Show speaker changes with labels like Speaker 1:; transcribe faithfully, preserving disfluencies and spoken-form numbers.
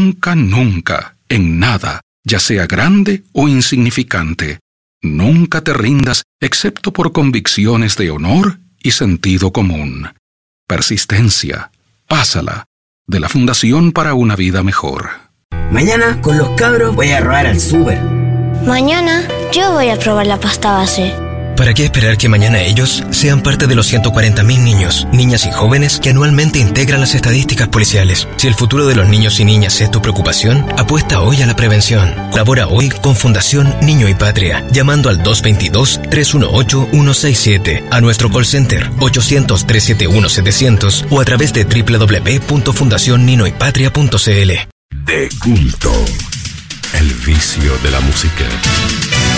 Speaker 1: Nunca, nunca, en nada, ya sea grande o insignificante, nunca te rindas excepto por convicciones de honor y sentido común. Persistencia, pásala, de la Fundación para una Vida Mejor.
Speaker 2: Mañana, con los cabros, voy a robar al súper.
Speaker 3: Mañana, yo voy a probar la pasta base.
Speaker 4: ¿Para qué esperar que mañana ellos sean parte de los ciento cuarenta mil niños, niñas y jóvenes que anualmente integran las estadísticas policiales? Si el futuro de los niños y niñas es tu preocupación, apuesta hoy a la prevención. Colabora hoy con Fundación Niño y Patria, llamando al dos dos dos, tres uno ocho, uno seis siete, a nuestro call center ochocientos, trescientos setenta y uno, setecientos o a través de doble u doble u doble u punto fundación nino y patria punto c l.
Speaker 5: De culto, el vicio de la música.